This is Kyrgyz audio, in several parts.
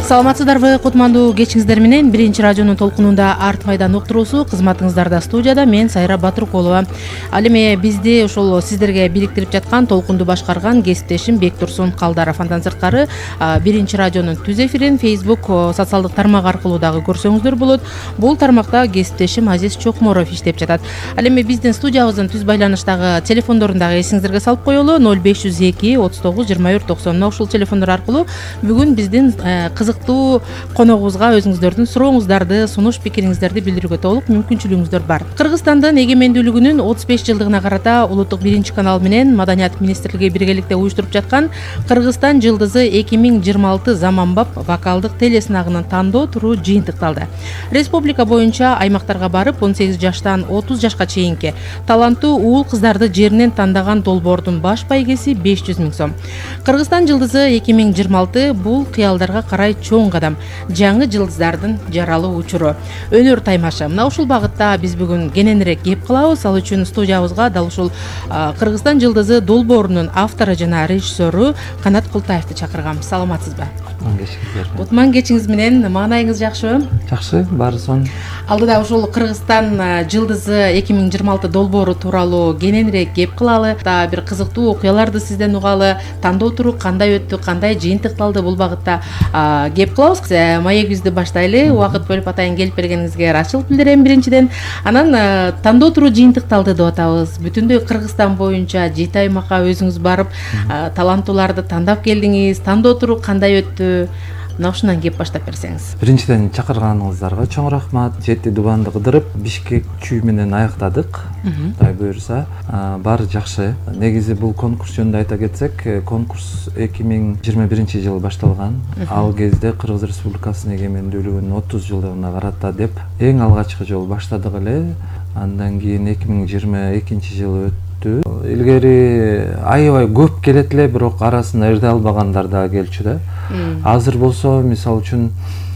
Саламатсыздарбы, кутмандуу кечиңиздер менен биринчи радионун толкунунда арт майдан уктуруусу кызматыңыздарда. Студияда мен Сайра Батыркулова. Ал эми бизди ошол сиздерге бириктирип жаткан толкунду башкарган кесиптешим Бектурсун Калдаров. Андан сырткары биринчи радионун түз эфирин Facebook социалдык тармак аркылуу дагы көрсөңүздөр болот. Бул тармакта кесиптешим Азиз Чокморов иштеп жатат. Ал эми биздин студиябыздын түз байланыштагы телефондорун дагы эсиңиздерге салып коелу. 0502 39 24 90. Ушул телефондор аркылуу бүгүн биздин кызыктуу коногубузга өзүңүздөрдүн сурооңуздарды, сунуш пикириңиздерди билдирүүгө толук мүмкүнчүлүгүңүздөр бар. Кыргызстандын эгемендүүлүгүнүн 35 жылдыгына карата улуттук биринчи канал менен Маданият министрлиги биргеликте уюштуруп жаткан Кыргызстан жылдызы 2026 заманбап вокалдык телесынагынын тандоо туру жыйынтыкталды. Республика боюнча аймактарга барып 18 жаштан 30 жашка чейинки таланттуу уул кыздарды жеринен тандаган долбоордун баш байгеси 500 000 сом. Кыргызстан жылдызы 2026 бул кыялдарга карай чоң кадам, жаңы жылдыздардын жаралуу учуру, өнөр таймашы. Мына ушул багытта биз бүгүн кененирээк кеп кылабыз. Ал үчүн студиябызга дал ушул Кыргызстан жылдызы долбоорунун автору жана режиссеру Канат Култаевди чакыргам. Саламатсызбы? Кутман кечиңиз менен, маанайыңыз жакшыбы? Жакшы, баары сонун. Алдыда ушул Кыргызстан жылдызы 2026 долбоору тууралуу кененирээк кеп кылалы. Бир кызыктуу окуяларды сизден угалы. Тандоо туру кандай өттү, кандай жыйынтыкталды, бул багытта кеп кылабыз. Маегибизди баштайлы. Убакыт бөлүп атайын келип бергениңизге ырайчылык билдирем биринчиден. Анан тандоо туру жыйынтыкталды деп атабыз. Бүтүндөй Кыргызстан боюнча 7 аймакка өзүңүз барып, таланттууларды тандап келдиңиз. Тандоо туру кандай өттү? Мына ушундан кеп баштап берсеңиз. Биринчиден чакырганыңыздарга чоң рахмат. 7 дубанды кыдырып, Бишкек чүй менен аяктадык. Кудай буйрса, баары жакшы. Негизи бул конкурс жөнүндө айта кетсек, конкурс 2021 жылы башталган. Ал кезде Кыргыз Республикасынын эгемендүүлүгүнүн 30 жылдыгына карата деп эң алгачкы жолу баштадык эле. Андан кийин 2022 жылы өттү. Илгери аябай көп келет эле, бирок арасында эрде албагандар да келчү да. Азыр болсо, мисалы үчүн,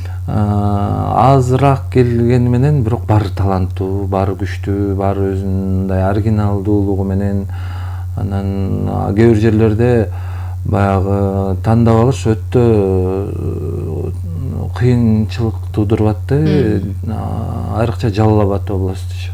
азыраак келгени менен, бирок баары таланттуу, баары күчтүү, баары өзүнүн оригиналдуулугу менен. Анан кээ бир жерлерде баягы тандап алыш өтө кыйынчылык туудуруп атты. Айрыкча Жалал Абад областы.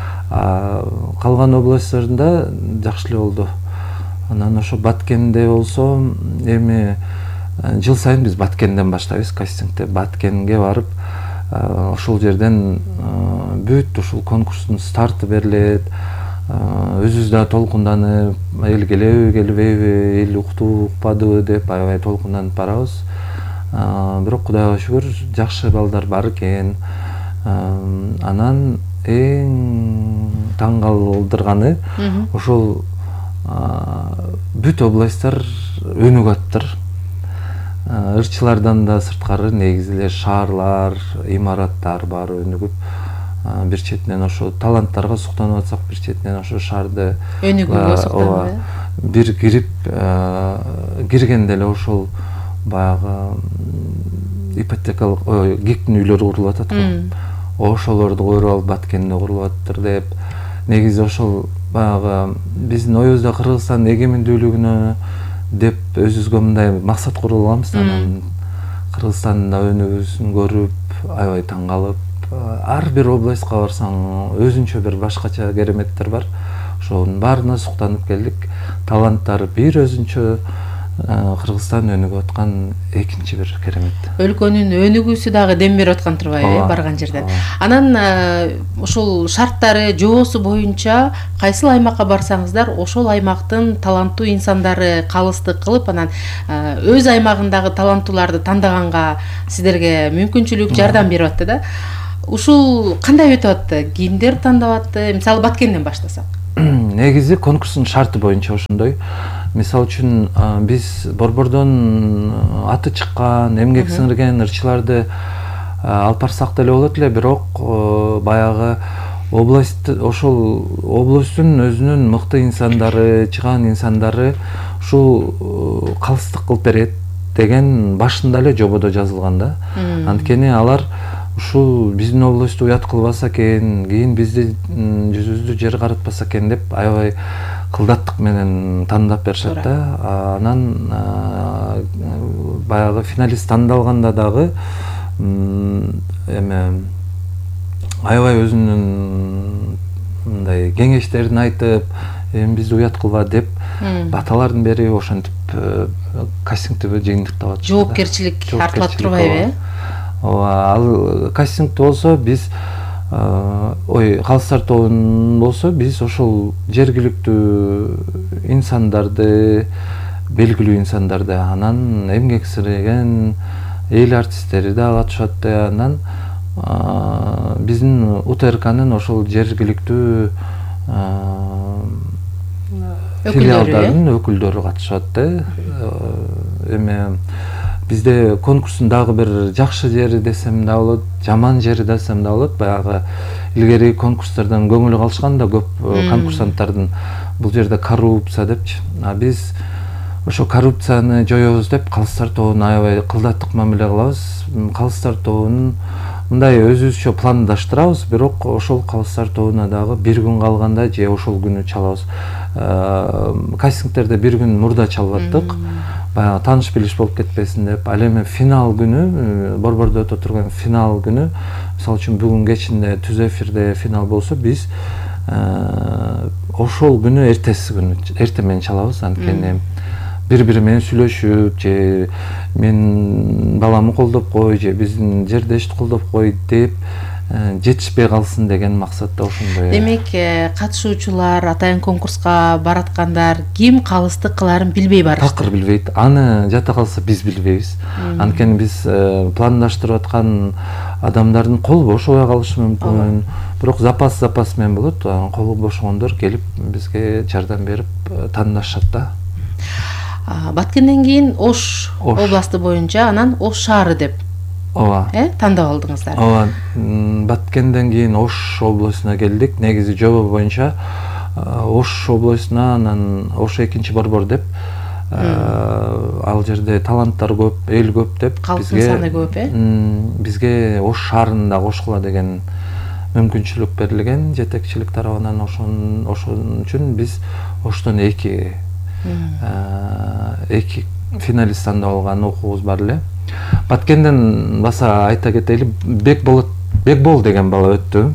Калган областтарында жакшы эле болду. Анан ошо Баткенде болсо, эми жыл сайын биз Баткенден баштайбыз, кастингде. Баткенге барып, ошол жерден бүт ушул конкурстун старты берилет. Өзүбүз да толкунданып, эл келеби, келбейби, эл укту, укпадыбы деп аябай толкунданып барабыз. Бирок Кудайга шүгүр, жакшы балдар бар экен. Анан эң таң калтырганы ошол бүт областтар өнүгүп аттыр. Ырчылардан да сырткары негизи эле шаарлар, имараттар баары өнүгүп, бир четинен ошо таланттарга суктанып атсак, бир четинен ошо шаарды өнүгүүгө суктанып, бир киргенде эле ошол баягы ипотекалык гиктин үйлөрү курулуп атат го. Ошолорду көрүп алып Баткенде курулуп аттыр деп. Негизи ошол баягы биздин оюбузда Кыргызстандын эгемендүүлүгүнө деп өзүбүзгө мындай максат куруп алганбыз. Анан Кыргызстандын да өнүгүүсүн көрүп, аябай таң калып, ар бир областка барсаң өзүнчө бир башкача кереметтер бар. Ошонун баарына суктанып келдик. Таланттары бир өзүнчө, Кыргызстан өнүгүп аткан экинчи бир керемет. Өлкөнүн өнүгүүсү дагы дем берип аткан турбайбы барган жерден. Анан ушул шарттары, жоосу боюнча кайсыл аймакка барсаңыздар, ошол аймактын таланттуу инсандары калыстык кылып, анан өз аймагындагы таланттууларды тандаганга сиздерге мүмкүнчүлүк, жардам берип атты да. Ушул кандай өтүп атты? Кимдер тандап атты? Мисалы Баткенден баштасак. Негизи конкурстун шарты боюнча ошондой. Мисалы үчүн биз борбордон аты чыккан, эмгек сиңирген ырчыларды алып барсак деле болот эле, бирок баягы область, ошол областтын өзүнүн мыкты инсандары, чыган инсандары ушул калыстык кылып берет деген башында эле жободо жазылган да. Анткени алар ушул биздин областты уят кылбаса экен, кийин бизди жүзүбүздү жер каратпаса экен деп аябай кылдаттык менен тандап беришет да. Анан баягы финалист тандалганда дагы эме аябай өзүнүн мындай кеңештерин айтып, эми бизди уят кылба деп баталарын берип, ошентип кастингди жыйынтыктап атышты. Жоопкерчилик артылат турбайбы? Ооба, ал кастингде болсо биз калыстар тобунун болсо биз ошол жергиликтүү инсандарды, белгилүү инсандарды, анан эмгек сиңирген эл артисттери да катышат, анан биздин УТРКнын ошол жергиликтүү филиалдарынын өкүлдөрү катышат да. Эме бизде конкурстун дагы бир жакшы жери десем да болот, жаман жери десем да болот. Баягы илгери конкурстардан көңүл калышкан да көп конкурсанттардын бул жерде коррупция депчи. Биз ошо коррупцияны жоёбуз деп калыстар тобуна аябай кылдаттык мамиле кылабыз. Калыстар тобунун мындай өзүбүзчө пландаштырабыз, бирок ошол калыстар тобуна дагы бир күн калганда же ошол күнү чалабыз. Кастингтерде бир күн мурда чалып аттык. Баягы тааныш билиш болуп кетпесин деп. Ал эми финал күнү, борбордо өтө турган финал күнү, мисалы үчүн бүгүн кечинде түз эфирде финал болсо, биз ошол күнү эртеси күнү эртең менен чалабыз. Анткени бири-бири менен сүйлөшүп, же мен баламы колдоп кой, же биздин жердешти колдоп кой деп жетишпей калсын деген максатта ошондой. Демек, катышуучулар, атайын конкурска бараткандар ким калыстык кыларын билбей барышты. Такыр билбейт. Аны жата калса биз билбейбиз. Анткени биз пландаштырып аткан адамдардын колу бошобой калышы мүмкүн. Бирок запас менен болот. Колу бошогондор келип бизге жардам берип тандашат да. Баткенден кийин Ош областы боюнча, анан Ош шаары деп тандап алдыңыздар. Ооба, Баткенден кийин Ош областына келдик. Негизи жобо боюнча Ош областына, анан Ош экинчи борбор деп, ал жерде таланттар көп, эл көп деп, калктын саны көп, бизге Ош шаарын да кошкула деген мүмкүнчүлүк берилген жетекчилик тарабынан. Ошон үчүн биз Оштон эки финалист тандап алган окуубуз бар эле. Баткенден баса айта кетели, Бекбол деген бала өттү.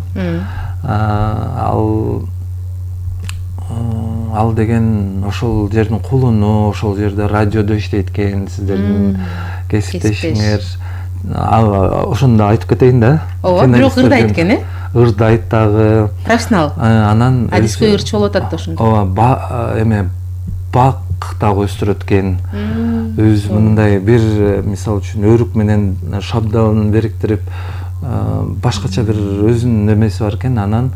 Ал деген ошол жердин кулуну, ошол жерде радиодо иштейт экен, сиздердин кесиптешиңер. Ошону да айтып кетейин да. Ооба, бирок ырды айт экен, ырды айт дагы. Профессионал. Анан адискөй ырчы болуп атат да ошондо. Ооба, эме бак дагы өстүрөт экен. Өз мындай бир, мисалы үчүн, өрүк менен шабдалын бириктирип, башкача бир өзүнүн эмеси бар экен. Анан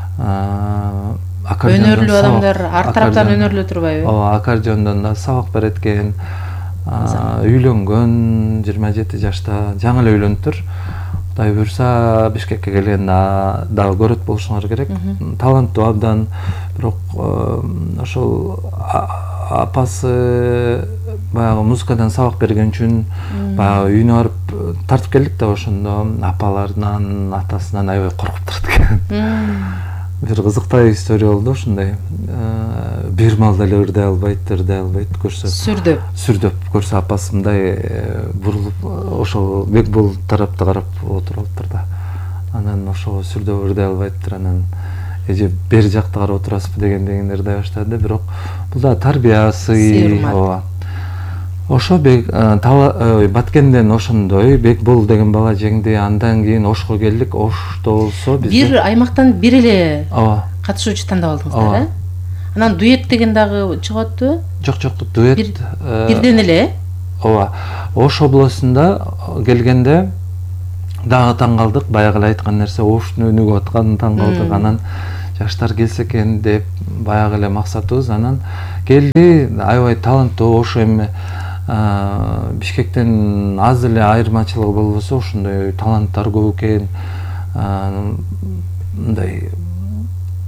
өнөрлүү адамдар ар тараптан өнөрлүү турбайбы? Ооба, аккордеондон да сабак берет экен. Үйлөнгөн, 27 жашта, жаңы эле үйлөнүптүр. Кудай буйрса Бишкекке келгенде дагы көрөт болушуңар керек. Таланттуу абдан, бирок ошол апасы баягы музыкадан сабак берген үчүн баягы үйүнө барып тартып келдик да, ошондо апаларынан, атасынан аябай коркуп турат экен. Бир кызыктуу история болду ошондой. Бир маалда эле ырдай албайт көрсө. Сүрдөп көрсө апасы мындай бурулуп, ошол Бекбол тарапты карап отуруптур да. Анан ошого сүрдөп ырдай албайттыр, анан эже бери жакта карап отурасызбы дегенден ырдай баштады. Бирок бул да тарбиясы. Ооба. Ошо Баткенден ошондой Бекбол деген бала жеңди. Андан кийин Ошко келдик. Ошто болсо биз бир аймактан бир эле катышуучу тандап алдыңыздар, э? Анан дуэт деген дагы чыгып аттыбы? Жок, дуэт бирден эле. Ооба. Ош областында келгенде дагы таң калдык. Баягы эле айткан нерсе, Оштун өнүгүп атканын таң калдык. Анан жаштар келсе экен деп баягы эле максатыбыз. Анан келди, аябай таланттуу. Ошо эми Бишкектен аз эле айырмачылыгы болбосо, ошондой таланттар көп экен. Мындай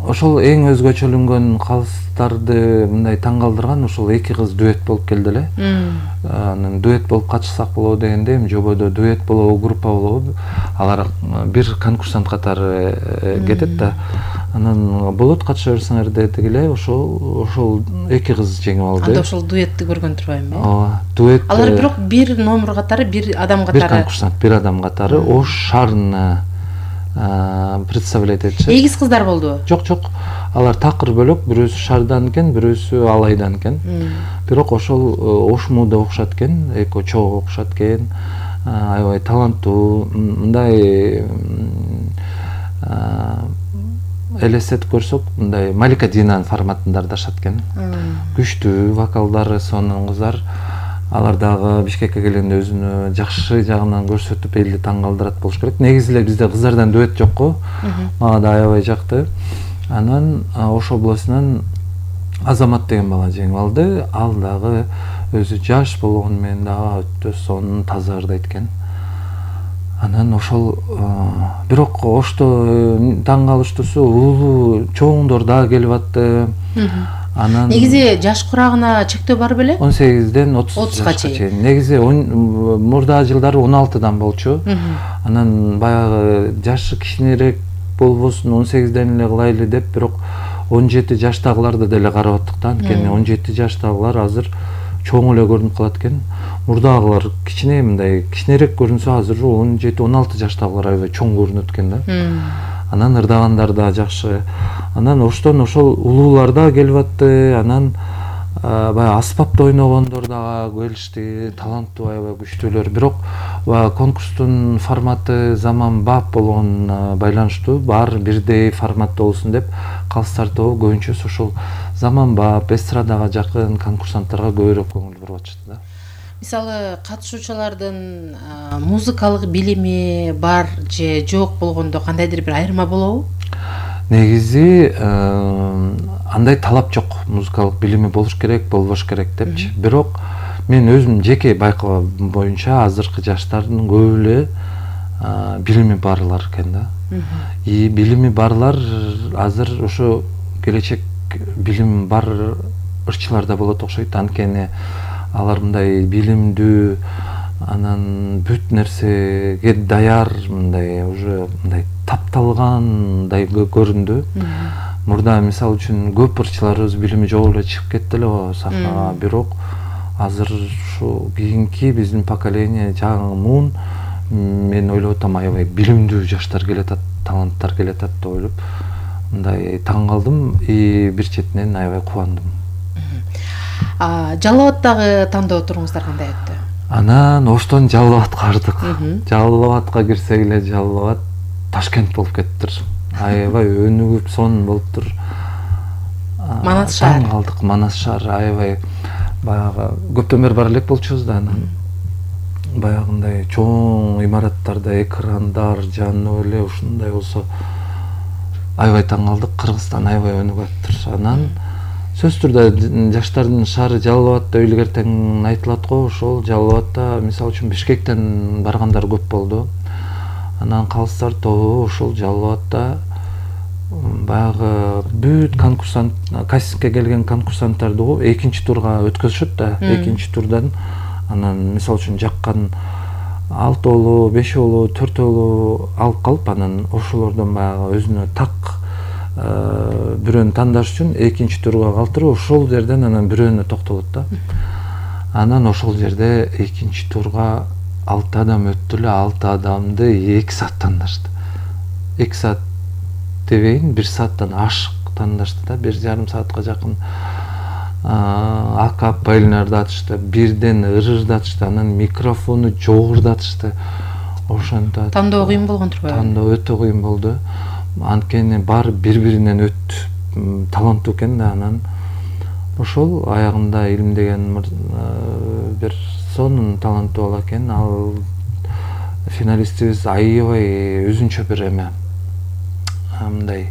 ошол эң өзгөчөлөнгөн калыстарды мындай таң калтырган ошол эки кыз дуэт болуп келди эле. Анан дуэт болуп катышсак болобу дегенде эми жободо дуэт болобу, группа болобу, алар бир конкурсант катары кетет да. Анан болот катыша берсеңер дедигиле, ошол эки кыз жеңип алды. Анда ошол дуэтти көргөн турбаймынбы? Ооба, дуэт. Алар бирок бир номер катары, бир адам катары. Бир конкурсант, бир адам катары Ош шаарына представлять этишет. Эгиз кыздар болдубу? Жок. Алар такыр бөлөк, бирөөсү шаардан экен, бирөөсү Алайдан экен. Бирок ошол Ошмуда окшот экен, эко чогуу окшот экен. Аябай таланттуу, мындай элестетип көрсөк, мындай Малика Динанын форматында даашат экен. Күчтүү вокалдары сонун кыздар. Алар дагы Бишкекке келгенде өзүнү жакшы жагынан көрсөтүп элди таң калтырат болуш керек. Негизи эле бизде кыздардан дуэт жокко. Мага да аябай жакты. Анан Ош областынан Азамат деген бала жеңип алды. Ал дагы өзү жаш болгону менен дагы өтө сонун таза ырдайт экен. Анан ошол бирок Ошто таң калыштуусу улуу чоңдор дагы келип атты. Анан негизи жаш курагына чектөө бар беле? 18ден 30 чейин. Негизи мурда жылдары 16дан болчу. Анан баягы жашы кичинерээк болбосун 18ден эле кылайлы деп, бирок 17 жаштагыларды деле карап аттык да. Анткени 17 жаштагылар азыр чоң эле көрүнүп калат экен. Мурдагылар кичине мындай кичинерээк көрүнсө, азыр 17-16 жаштагылар аябай чоң көрүнөт экен да. Анан ырдагандар да жакшы. Анан Оштон ошол улуулар да келип атты. Анан баягы аспапта ойногондор да келишти, таланттуу, аябай күчтүүлөр. Бирок конкурстун форматы заманбап болгон байланыштуу, баары бирдей форматта болсун деп калыстар тобу көбүнчө ошол заманбап, эстрадага жакын конкурсанттарга көбүрөөк көңүл буруп атышты да. Мисалы, катышуучулардын музыкалык билими бар же жок болгондо кандайдыр бир айырма болобу? Негизи андай талап жок. Музыкалык билими болуш керек, болбош керек депчи. Бирок мен өзүм жеке байкаган боюнча азыркы жаштардын көбү эле билими барлар экен да. И билими барлар азыр ошо келечек билими бар ырчылар да болот окшойт. Анткени алар мындай билимдүү, анан бүт нерсеге даяр, мындай уже мындай тапталгандай көрүндү. Мурда мисалы үчүн көп ырчыларыбыз билими жок эле чыгып кетти эле сахнага, бирок азыр ушу кийинки биздин поколение, жаңы муун, мен ойлоп атам, аябай билимдүү жаштар келатат, таланттар келатат деп ойлоп мындай таң калдым и бир четинен аябай кубандым. Жалал Абадтагы тандоо туруңуздар кандай өттү? Анан Оштон Жалал Абадка бардык. Жалал Абадка кирсек эле Жалал Абад Ташкент болуп кетиптир. Аябай өнүгүп сонун болуптур. Манас шаар. Таң калдык, Манас шаар аябай баягы көптөн бери бара элек болчубуз да. Анан баягындай чоң имараттарда экрандар жанып эле ушундай болсо аябай таң калдык. Кыргызстан аябай өнүгүп атыптыр. Анан сөзсүз түрдө жаштардын шаары Жалал Абад деп илгертен айтылат го. Ошол Жалал Абадта мисалы үчүн Бишкектен баргандар көп болду. Анан калыстар тобу ошол Жалал Абадта баягы бүт конкурсант, кастингке келген конкурсанттарды экинчи турга өткөзүшөт да. Экинчи турдан анан мисалы үчүн жаккан 6 5 4 алып калып, анан ошолордон баягы өзүнө так бирөөнү тандаш үчүн экинчи турга калтырып, ошол жерден анан бирөөнү токтолот да. Анан ошол жерде экинчи турга 6 адам өттү эле, 6 адамды 2 саат тандашты. 2 саат дебейин, 1 сааттан ашык тандашты да, 1,5 саатка жакын акап байлнардатышты, бирден ырырдатышты, анан микрофону жогурдатышты. Ошондо тандоо кыйын болгон турбайбы? Тандоо өтө кыйын болду. Анткени баары бири-биринен өттү, таланттуу экен да. Анан ошол аягында Илим деген бир сонун таланттуу бала экен. Ал финалистибиз аябай өзүнчө бир эме, мындай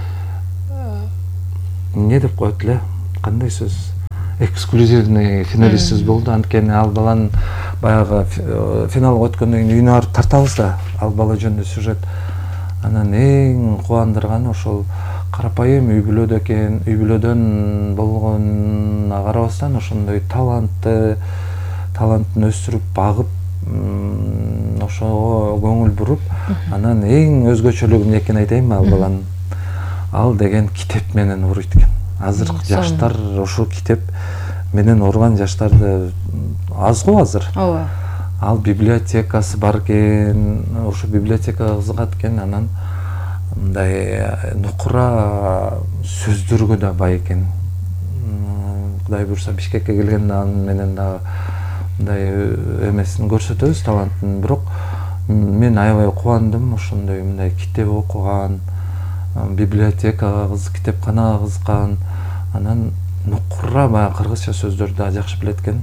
эмне деп коет эле, кандай сөз, эксклюзивный финалистибиз болду. Анткени ал баланын баягы финалга өткөндөн кийин үйүнө барып тартабыз да, ал бала жөнүндө сюжет. Анан эң кубандырганы ошол карапайым үй бүлөдө экен, үй бүлөдөн болгонуна карабастан ошондой талантын өстүрүп багып, ошого көңүл буруп, анан эң өзгөчөлүгү экен айтайынбы ал баланын? Ал деген китеп менен уруйт экен. Азыркы жаштар ошол китеп менен урган жаштарды аз го азыр. Ооба. Ал библиотекасы бар экен, ошо библиотекага кызыгат экен, анан мындай нукура сөздөргө да бай экен. Кудай буйрса Бишкекке келгенде аны менен дагы мындай эмесин көрсөтөбүз, талантын. Бирок мен аябай кубандым ошондой мындай китеп окуган, библиотекага китепканага кызыккан, анан нукура баягы кыргызча сөздөрдү да жакшы билет экен.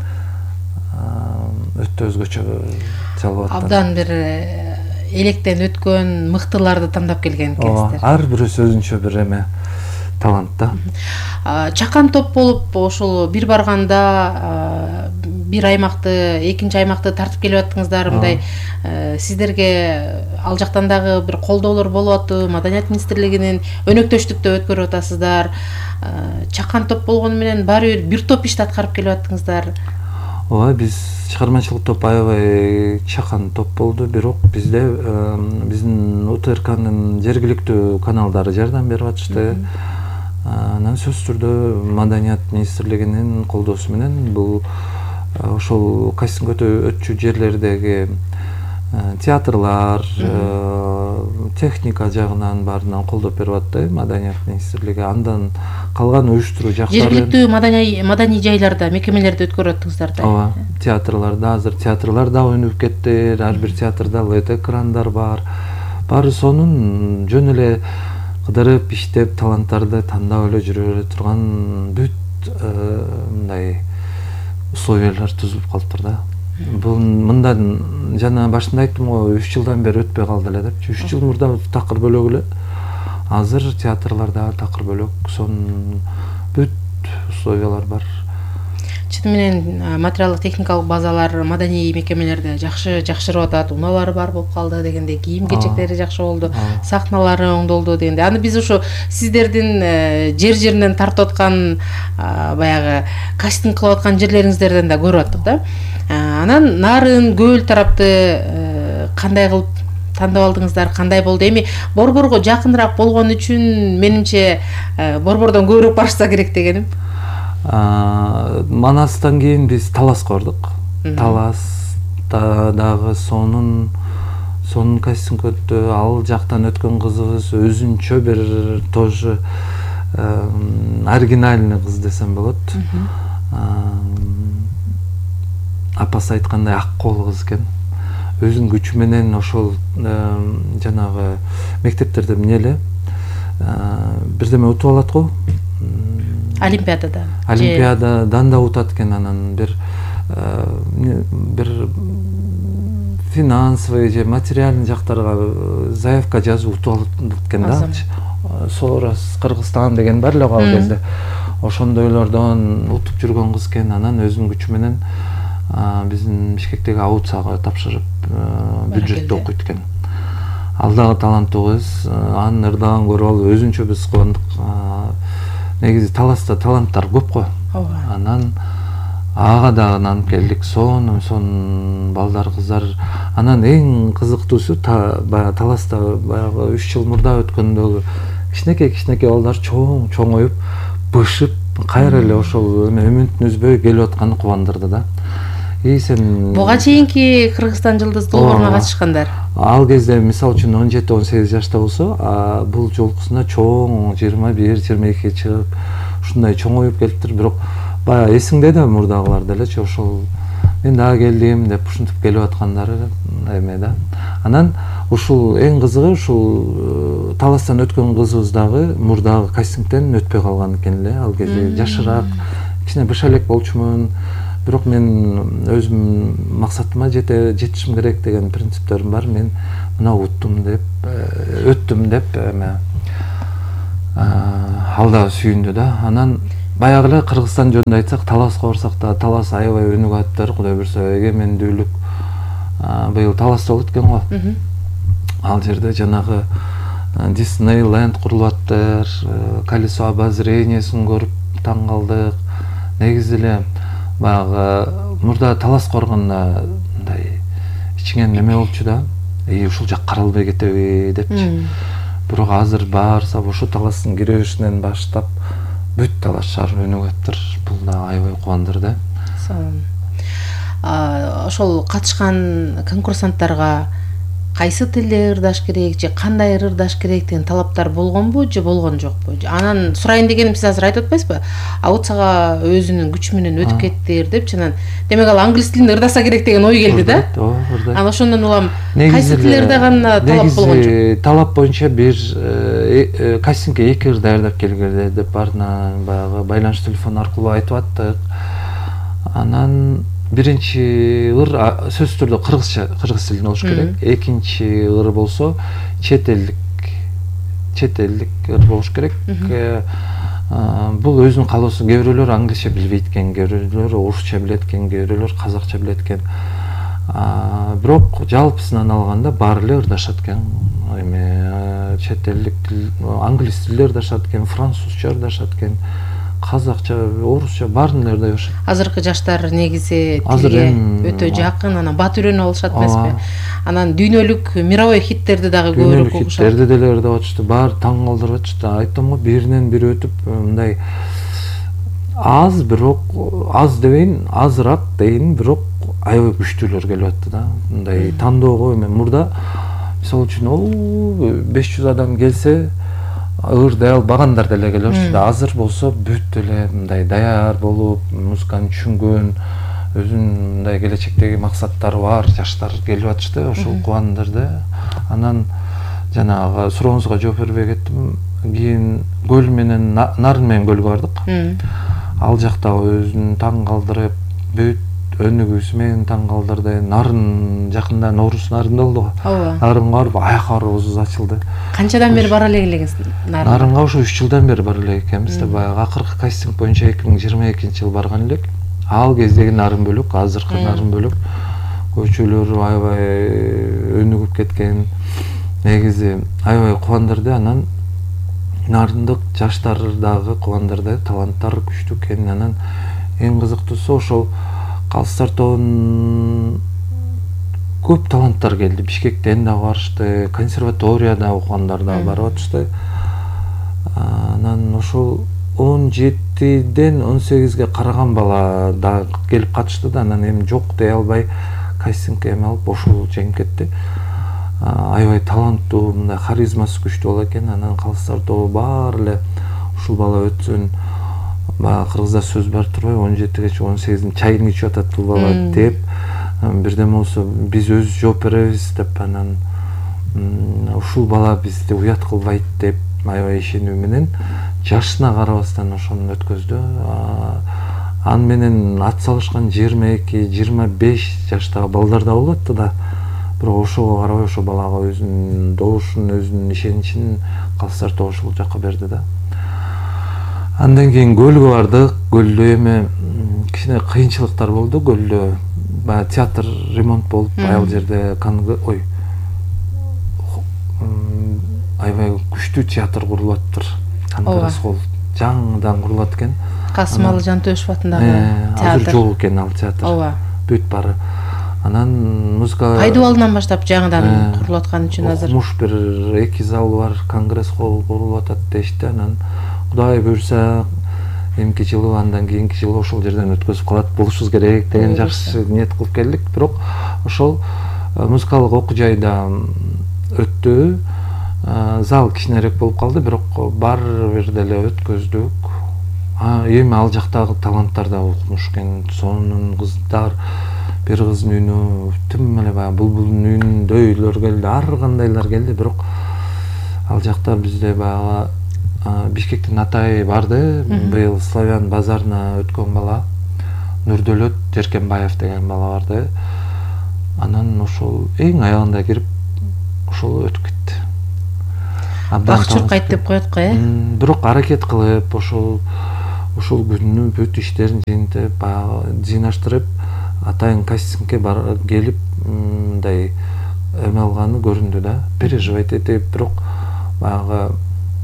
Өтө өзгөчө жалып аттан. Абдан бир электен өткөн мыктыларды тандап келген экенсиздер. Ар бирөөсү өзүнчө бир эме талант да. Чакан топ болуп ошол бир барганда бир аймакты, экинчи аймакты тартып келип аттыңыздар, мындай сиздерге ал жактан дагы бир колдоолор болуп атты, Маданият министрлигинин өнөктөштүктө өткөрүп атасыздар. Чакан топ болгону менен баары бир топ ишти аткарып келип аттыңыздар. Ооба, биз чыгармачылык топ аябай чакан топ болду, бирок бизде биздин УТРКнын жергиликтүү каналдары жардам берип атышты. Анан сөзсүз түрдө Маданият министрлигинин колдоосу менен бул ошол кастинг өтчү жерлердеги театрлар, техника жагынан баарынан колдоп берип атты Маданият министрлиги. Андан калган уюштуруу жактары жергиликтүү маданий жайларда, мекемелерде өткөрүп аттыңыздар да. Ооба, театрларда азыр театрлар да өнүгүп кетти, ар бир театрда LED экрандар бар. Баары сонун жөн эле кыдырып, иштеп, таланттарды тандап эле жүрө турган бүт мындай условиялар түзүлүп калыптыр да. Бул мындан жана башында айттым го, 3 жылдан бери өтпөй калды эле деп. 3 жыл мурда такыр бөлөк эле. Азыр театрларда такыр бөлөк, сонун бүт условиялар бар. Чын менен материалдык техникалык базалар маданий мекемелерде жакшырып атат, унаалары бар болуп калды дегенде, кийим-кечектери жакшы болду, сахналары оңдолду дегенде. Аны биз ошо сиздердин жер-жеринен тартып аткан баягы кастинг кылып аткан жерлериңиздерден да көрүп аттык да. Анан нарын көл тарапты кандай кылып тандап алдыңыздар, кандай болду? Эми Борборго жакыныраак болгон үчүн менимче Борбордон көбүрөөк барышса керек дегеним. Манастан кийин биз Таласка бардык. Таласта дагы сонун кастинг өттү. Ал жактан өткөн кызыбыз өзүнчө бир тоже оригинальный кыз десем болот. Апасы айткандай ак кол кыз экен. Өзүнүн күчү менен ошол жанагы мектептерде эмне эле бирдеме утуп алат го. Олимпиададан да утат экен, анан бир финансовый же материальный жактарга заявка жазып утуп алат экен да. Сорос Кыргызстан деген бар эле ал кезде. Ошондойлордон утуп жүргөн кыз экен. Анан өзүнүн күчү менен биздин Бишкектеги АУЦага тапшырып бюджетте окуйт экен. Ал дагы таланттуу кыз, анын ырдагын көрүп алып өзүнчө биз кубандык. Негизи Таласта таланттар көп го. Анан ага дагы нанып келдик, сонун балдар, кыздар. Анан эң кызыктуусу Таласта баягы 3 жыл мурда өткөндөгү кичинекей балдар чоңоюп, бышып, кайра эле ошол үмүтүн үзбөй келип атканы кубандырды да. Сен буга чейинки Кыргызстан жылдыз долбооруна катышкандар. Ал кезде мисалы үчүн 17-18 жашта болсо, бул жолкусуна чоң 21-22 чыгып, ушундай чоңоюп келиптир. Бирок баягы эсиңде да мурдагылар делечи, ошол мен дагы келдим деп ушинтип келип аткандары эме да. Анан ушул эң кызыгы ушул Таластан өткөн кызыбыз дагы мурдагы кастингден өтпөй калган экен эле. Ал кезде жашыраак, кичине быша элек болчумун. Бирок мен өзүм максатыма жетишим керек деген принциптерим бар. Мен мына өттүм деп эме ал да сүйүндү да. Анан баягы эле Кыргызстан жөнүндө айтсак, Таласка барсак да, Талас аябай өнүгүп аттыр. Кудай буйрса эгемендүүлүк быйыл Таласта болот экен го. Ал жерде жанагы Диснейленд курулуп аттыр, колесо обозрениясын көрүп таң калдык. Негизи эле баягы мурда талас коргондо мындай ичиңен неме болчу да, ушул жак каралбай кетеби депчи. Бирок азыр баарса ошо таластын киребешинен баштап бүт талас шаар өнүгүп аттыр. Бул да аябай кубандырды. Ошол катышкан конкурсанттарга кайсы тилде ырдаш керек же кандай ырдаш керек деген талаптар болгонбу же болгон жокпу? Анан сурайын дегеним, сиз азыр айтып атпайсызбы? Аутсага өзүнүн күчү менен өтүп кеттир депчи, анан демек ал англис тилинде ырдаса керек деген ой келди да. Анан ошондон улам кайсы тилде ырдаганда талап болгон жок? Талап боюнча бир кастингге 2 ыр даярдап келгиле деп баарына баягы байланыш телефону аркылуу айтып аттык. Анан биринчи ыр сөзсүз түрдө кыргыз тилинде болуш керек. Экинчи ыр болсо чет элдик ыр болуш керек. Бул өзүнүн каалоосу. Кээ бирөөлөр англисче билбейт экен, кээ бирөөлөр орусча билет экен, кээ бирөөлөр казакча билет экен. Бирок жалпысынан алганда баары эле ырдашат экен. Эми чет элдик тил, англис тилде ырдашат экен, французча ырдашат экен, казакча, орусча баарын эле ырдай башат. Азыркы жаштар негизи тилге өтө жакын, анан бат үйрөнүп алышат эмеспи? Анан дүйнөлүк мировой хиттерди дагы көбүрөөк угушат. Хиттерди деле ырдап атышты, баары таң калтырып атышты. Айттым го, биринен бири өтүп мындай аз, бирок аз дебейин, азыраак дейин, бирок аябай күчтүүлөр келип атты да. Мындай тандоого эми мурда мисалы үчүн 500 адам келсе ырдай албагандар деле келип атышты. Азыр болсо бүт эле мындай даяр болуп, музыканы түшүнгөн, өзүнүн мындай келечектеги максаттары бар жаштар келип атышты. Ошол кубандырды. Анан жанагы сурооңузга жооп бербей кеттим. Кийин көл менен Нарын менен көлгө бардык. Ал жакта өзүн таң калтырып, бүт өнүгүүсү менен таң калтырды. Нарын жакында Норус Нарында болду го. Нарынга барып аякка барыбыз ачылды. Канчадан бери бара эле элегиз Нарынга? Нарынга ошо 3 жылдан бери бара элек экенбиз да. Баягы акыркы кастинг боюнча 2022-жылы барган элек. Ал кездеги Нарын бөлөк, азыркы Нарын бөлөк. Көчөлөрү аябай өнүгүп кеткен. Негизи аябай кубандырды. Анан Нарындык жаштар дагы кубандырды, таланттар күчтүү экен. Анан эң кызыктуусу ошол Калыстар тобунун көп таланттар келди. Бишкектен да барышты, консерваторияда окугандар да барып атышты. Анан ошол 17ден 18ге караган бала да келип катышты да. Анан эми жок дей албай кастингге эме алып ошол жеңип кетти. Аябай таланттуу, мындай харизмасы күчтүү бала экен. Анан Калыстар тобу баары эле ушул бала өтсүн, баягы кыргызда сөз бар турбайбы, 17гече 18дин чайын ичип атат бул бала деп, бирдеме болсо биз өзүбүз жооп беребиз деп, анан ушул бала бизди уят кылбайт деп аябай ишенүү менен жашына карабастан ошону өткөздү. Аны менен ат салышкан 22-25 жаштагы балдар да болуп атты да. Бирок ошого карабай ошо балага өзүнүн добушун, өзүнүн ишеничин Калыстар тобу ушул жакка берди да. Андан кийин көлгө бардык. Көлдө эми кичине кыйынчылыктар болду. Көлдө баягы театр ремонт болуп, аял жерде аябай күчтүү театр курулуп аттыр. Конгресс холл жаңыдан курулат экен. Касымалы Жантөшев атындагы театр. Азыр жок экен ал театр. Бүт баары. Анан музыка Пайдубалынан баштап жаңыдан курулуп аткан үчүн азыр окумуш бир 2 зал бар, конгресс холл курулуп атат дешти. Анан Кудай буйрса эмки жылы, андан кийинки жылы ошол жерден өткөзүп калат болушубуз керек деген жакшы ниет кылып келдик. Бирок ошол музыкалык окуу жайда өттү. Зал кичинерээк болуп калды, бирок баары бир деле өткөздүк. Эми ал жактагы таланттар да окумуш экен. Сонун кыздар, бир кыздын үнү тим эле баягы булбулдун үнүндөйлөр келди, ар кандайлар келди. Бирок ал жакта бизде баягы Бишкектин Атай барды. Быйыл Славян базарына өткөн бала Нурдөлөт Жеркенбаев деген бала барды. Анан ошол эң аягында кирип ошол өтүп кетти. Бакчыр кайт деп коет го, Бирок аракет кылып ошол күнү бүт иштерин жыйынтып, баягы жыйнаштырып, Атайын кастингге келип мындай эме алганы көрүндү да. Переживать этип, бирок баягы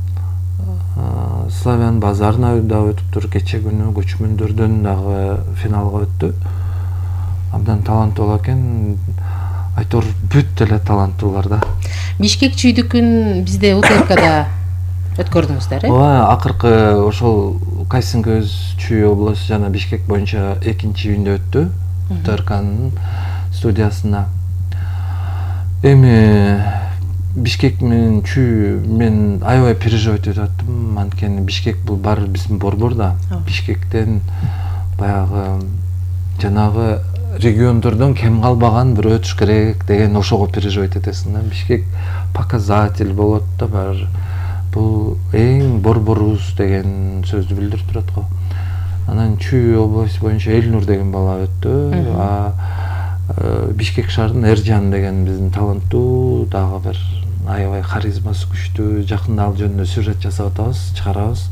Славян базарына да өтүптүр. Кече күнү көчмөндөрдөн дагы финалга өттү. Абдан таланттуу экен. Айтор бүт деле таланттуулар да. Бишкек чүйдүкүн бизде УТРКда өткөрдүңүздөр, Ооба, акыркы ошол Кайсынкөз чүй областу жана Бишкек боюнча экинчи июнда өттү. УТРКнын студиясына. Эми Бишкек менен чүй мен аябай переживать этип аттым. Анткени Бишкек бул баары биздин борбор да. Бишкектен баягы жанагы региондордон кем калбаган бир өтүш керек деген ошого переживать этесиң да. Бишкек показатель болот да баары. Бул эң борборубуз деген сөздү билдирип турат го. Анан Чүй областы боюнча Элнур деген бала өттү. Бишкек шаарынын Эржан деген биздин таланттуу дагы бир аябай харизмасы күчтүү. Жакында ал жөнүндө сюжет жасап атабыз, чыгарабыз.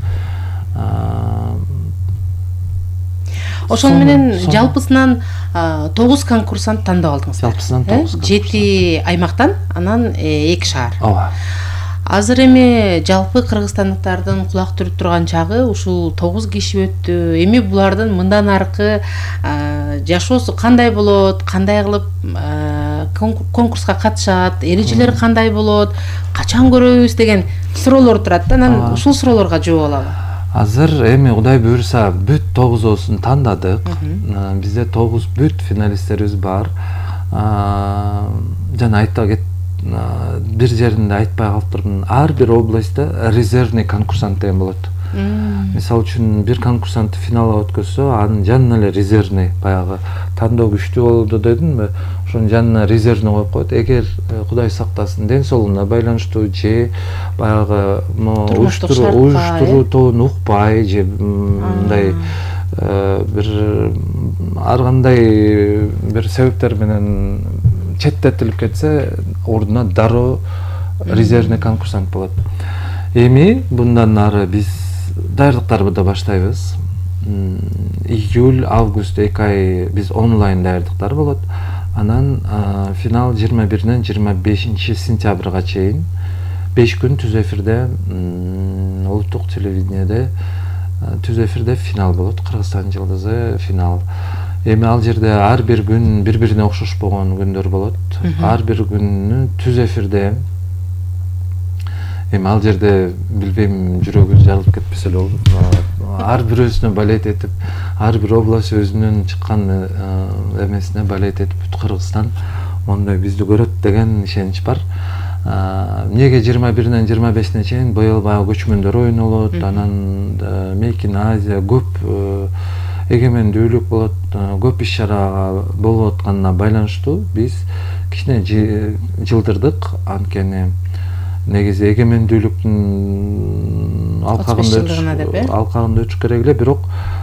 Ошол менен жалпысынан 9 конкурсант тандап алдыңыз. Жалпысынан 9. 7 аймактан, анан 2 шаар. Ооба. Азыр эми жалпы кыргызстандыктардын кулак түрүп турган чагы ушул 9 киши өттү. Эми булардын мындан аркы жашоосу кандай болот, кандай кылып конкурска катышат, эрежелери кандай болот, качан көрөбүз деген суроолор турат да. Анан ушул суроолорго жооп алалы. Азыр эми Кудай буюрса бүт 9оосун тандадык. Бизде 9 бүт финалисттерибиз бар. Жана айта кет бир жеринде айтпай калыптырмын. Ар бир областта резервный конкурсант деген болот. Мисалы үчүн бир конкурсантты финалга өткөзсө, анын жанына эле резервный баягы тандоо күчтүү болду дедимби? Ошонун жанына резервный коюп коет. Эгер Кудай сактасын, ден соолугуна байланыштуу же баягы уюштуруутон укпай же мындай бир ар кандай бир себептер менен четтетилип кетсе, ордуна дароо резервный конкурсант болот. Эми мындан ары биз даярдыктарды да баштайбыз. Июль, август 2 ай биз онлайн даярдыктар болот. Анан финал 21-ден 25 сентябрга чейин 5 күн түз эфирде улуттук телевидениеде түз эфирде финал болот. Кыргызстан жылдызы финал. Эми ал жерде ар бир күн бири-бирине окшошпогон күндөр болот. Ар бир күнү түз эфирде. Эми ал жерде билбейм, жүрөгү жарылып кетпесе эле болду. Ар бирөөсүнө балет этип, ар бир область өзүнүн чыккан эмесине балет этип, бүт Кыргызстан мондой бизди көрөт деген ишенич бар. Эмнеге 21-ден 25-ине чейин быйыл баягы көчмөндөр ойнолот, анан Мейкин Азия көп эгемендүүлүк болот, көп иш-чара болуп атканына байланыштуу биз кичине жылдырдык. Анткени негизи эгемендүүлүктүн алкагында өтүш керек эле, бирок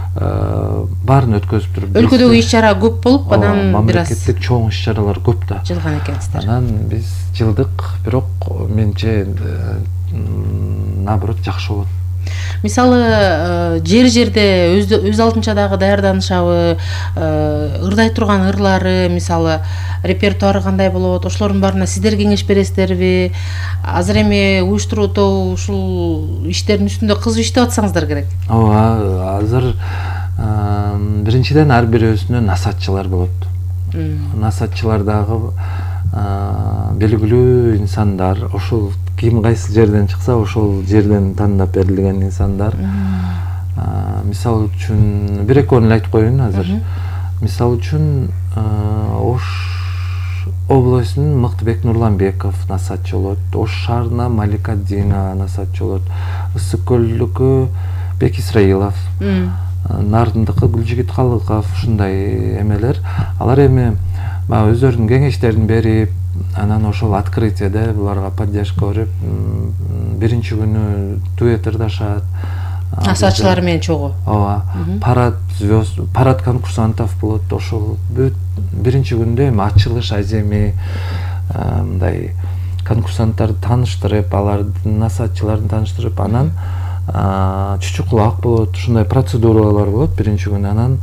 баарын өткөзүп туруп. Өлкөдөгү иш-чара көп болуп, анан бир аз мамлекеттик чоң иш-чаралар көп да. Жылган экенсиздер. Анан биз жылдык, бирок менче наоборот жакшы болот. Мисалы жер-жерде өз алдынча дагы даярданышабы, ырдай турган ырлары, мисалы репертуары кандай болот, ошолордун баарына сиздер кеңеш бересиздерби? Азыр эми уюштуруутоо ушул иштердин үстүндө кызуу иштеп атсаңыздар керек. Ооба, азыр биринчиден ар бирөөсүнө насаатчылар болот. Насаатчылар дагы белгилүү инсандар, ошол ким кайсы жерден чыкса, ошол жерден тандап берилген инсандар. Мисалы үчүн бир экөөнү айтып коеюн азыр. Мисалы үчүн Ош областынын Мыктыбек Нурланбеков насаатчы болот. Ош шаарына Малика Дина насаатчы болот. Ысык көлдүкү Бек Исраилов, Нардындыкы Гүлжигит Калыков, ушундай эмелер. Алар эми өздөрүнүн кеңештерин берип, анан ошол открытиеде буларга поддержка берип, биринчи күнү дуэт ырдашат. Насаатчылар менен чогуу. Ооба. Парад конкурсантов болот. Ошол бүт биринчи күндө эми ачылыш аземи мындай конкурсанттарды тааныштырып, алардын насаатчыларын тааныштырып, анан чүчүк кулак болот. Ушундай процедуралар болот биринчи күнү. Анан